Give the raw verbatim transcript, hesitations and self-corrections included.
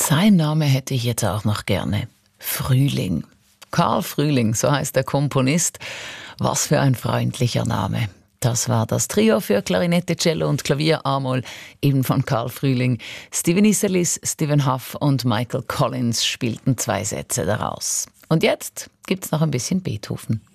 Sein Name hätte ich jetzt auch noch gerne. Frühling. Karl Frühling, so heißt der Komponist. Was für ein freundlicher Name. Das war das Trio für Klarinette, Cello und Klavier A-Moll, eben von Karl Frühling. Stephen Isserlis, Stephen Huff und Michael Collins spielten zwei Sätze daraus. Und jetzt gibt's noch ein bisschen Beethoven.